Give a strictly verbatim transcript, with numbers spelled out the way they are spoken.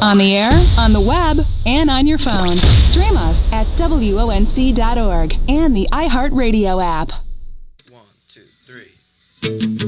On the air, on the web, and on your phone. Stream us at W O N C dot org and the iHeartRadio app. One, two, three.